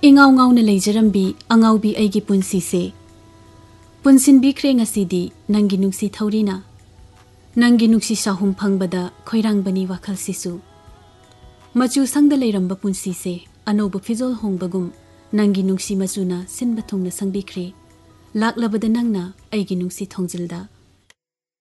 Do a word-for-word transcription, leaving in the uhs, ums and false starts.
इंगाव गावना लेजरम्बी अंगावबी अैगी पुंसीसे पुंसिनबिख्रे ngasiदी नंगी नुंसी थौरीना नंगी नुंसी साहुम फंगबदा खोइरांगबनी वाखलसिसु मचु संगदा लेरंबा पुंसीसे अनोब फिजोल होंगबगुम नंगी नुंसी मचुना सिनबा थुंगना संगबिख्रे लाकलबदा नंगना अैगी नुंसी थोंजिलदा